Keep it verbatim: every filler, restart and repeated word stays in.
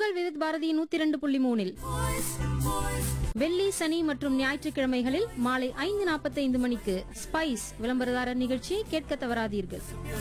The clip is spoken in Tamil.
உங்கள் விவித் பாரதி நூத்தி இரண்டு புள்ளி மூணில் வெள்ளி சனி மற்றும் ஞாயிற்றுக்கிழமைகளில் மாலை ஐந்து நாற்பத்தைந்து மணிக்கு ஸ்பைஸ் விளம்பரதாரர் நிகழ்ச்சியை கேட்க தவறாதீர்கள்.